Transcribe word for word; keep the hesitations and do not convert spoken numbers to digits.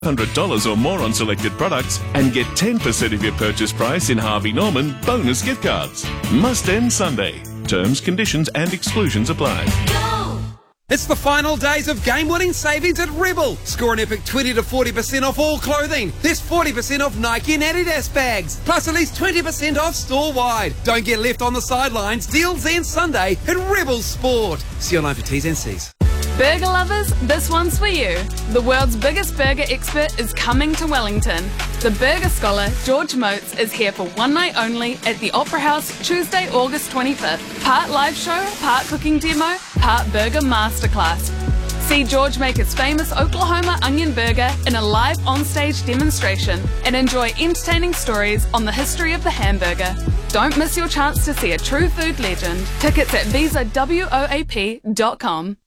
one hundred dollars or more on selected products and get ten percent of your purchase price in Harvey Norman bonus gift cards. Must end Sunday. Terms, conditions and exclusions apply. It's the final days of game-winning savings at Rebel. Score an epic twenty to forty percent off all clothing. There's forty percent off Nike and Adidas bags, plus at least twenty percent off store-wide. Don't get left on the sidelines. Deals end Sunday at Rebel Sport. See you online for T's and C's. Burger lovers, this one's for you. The world's biggest burger expert is coming to Wellington. The burger scholar, George Motes, is here for one night only at the Opera House, Tuesday, August twenty-fifth. Part live show, part cooking demo, part burger masterclass. See George make his famous Oklahoma onion burger in a live onstage demonstration and enjoy entertaining stories on the history of the hamburger. Don't miss your chance to see a true food legend. Tickets at visa woap dot com.